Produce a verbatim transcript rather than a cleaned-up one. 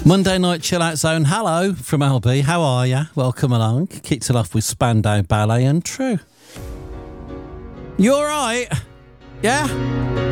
Monday night chill out zone. Hello from L B. How are you? Welcome along. Kicked it off with Spandau Ballet and True. You all right? Yeah?